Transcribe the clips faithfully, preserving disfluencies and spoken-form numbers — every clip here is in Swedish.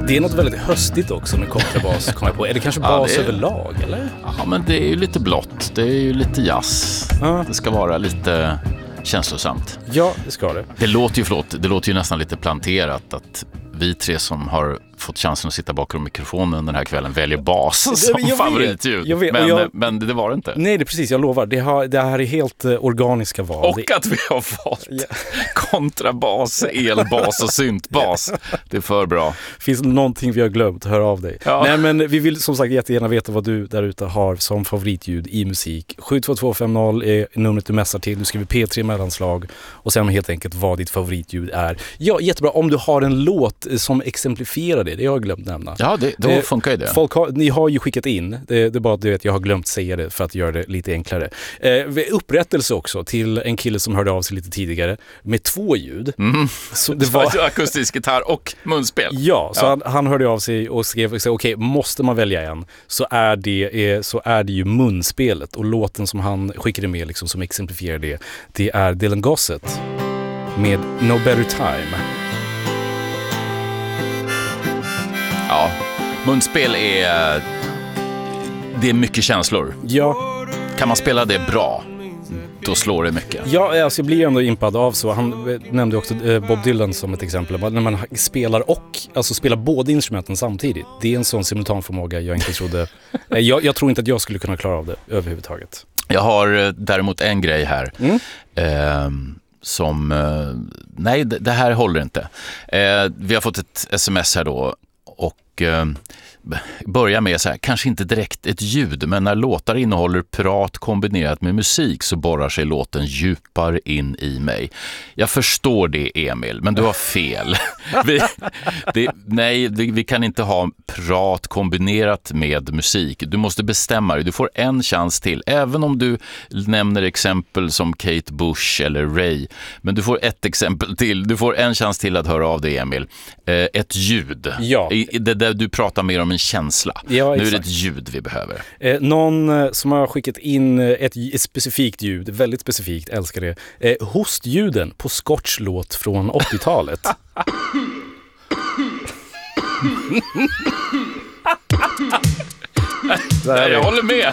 Det är något väldigt höstigt också med kontrabas, kommer jag på. Är det kanske bas ja, det är... överlag, eller? Ja, men det är ju lite blått. Det är ju lite jazz. Ja. Det ska vara lite känslosamt. Ja, det ska det. Det låter ju, förlåt, det låter ju nästan lite planterat att vi tre som har fått chansen att sitta bakom mikrofonen den här kvällen väljer bas som jag favoritljud. Jag vet, men, jag... men det var det inte. Nej, det är precis, jag lovar. Det, har, det här är helt uh, organiska val. Och att vi har valt ja. kontrabas, elbas och syntbas. Det är för bra. Finns det någonting vi har glömt, hör av dig. Ja. Nej, men vi vill som sagt jättegärna veta vad du där ute har som favoritljud i musik. sju två två fem noll är numret du messar till. Du skriver P tre mellanslag och sen helt enkelt vad ditt favoritljud är. Ja, jättebra. Om du har en låt som exemplifierar det, det har jag glömt nämna. Ja, det, då funkar ju det. Folk har, ni har ju skickat in, det, det är bara att du vet, jag har glömt säga det för att göra det lite enklare. Eh, upprättelse också till en kille som hörde av sig lite tidigare med två ljud. Mm. Så det var akustisk gitarr och munspel. Ja, så ja. Han, han hörde av sig och skrev, okej, okay, måste man välja en så är, det, så är det ju munspelet, och låten som han skickade med liksom, som exemplifierar det, det är Dylan Gossett med No Better Time. Ja, munspel är det är mycket känslor. Ja. Kan man spela det bra, då slår det mycket. Ja, alltså jag blir ändå impad av så. Han nämnde också Bob Dylan som ett exempel. När man spelar och, alltså spelar båda instrumenten samtidigt. Det är en sån simultanförmåga jag inte trodde. jag, jag tror inte att jag skulle kunna klara av det överhuvudtaget. Jag har däremot en grej här. Mm. Eh, som, eh, nej det här håller inte. Eh, vi har fått ett sms här då. Och eh, börja med så här, kanske inte direkt ett ljud, men när låtar innehåller prat kombinerat med musik så borrar sig låten djupare in i mig. Jag förstår det, Emil, men du har fel. vi, det, nej, vi, vi kan inte ha prat kombinerat med musik. Du måste bestämma dig. Du får en chans till, även om du nämner exempel som Kate Bush eller Ray. Men du får ett exempel till. Du får en chans till att höra av dig, Emil. Eh, ett ljud. Ja. I, det där du pratar mer om en känsla. Ja, nu är det ett ljud vi behöver. Eh, någon eh, som har skickat in ett, ett specifikt ljud, väldigt specifikt, älskar det. Eh, hostljuden på Scotch-låt från åttiotalet. Nej, jag håller med.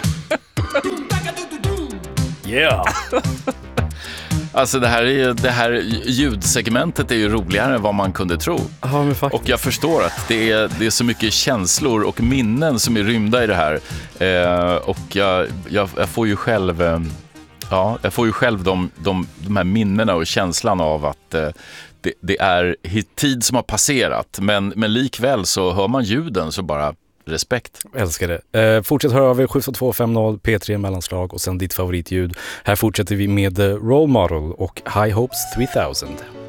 Yeah. Alltså det här, är, det här ljudsegmentet är ju roligare än vad man kunde tro. Ja, men faktiskt. Och jag förstår att det är, det är så mycket känslor och minnen som är rymda i det här. Eh, och jag, jag, jag får ju själv, eh, ja, jag får ju själv de, de, de här minnena och känslan av att eh, det, det är tid som har passerat. Men, men likväl så hör man ljuden så bara... Respekt. Älskar det. Eh, fortsätt höra av er sju två fem noll P tre mellanslag och sen ditt favoritljud. Här fortsätter vi med Role Model och High Hopes tre tusen.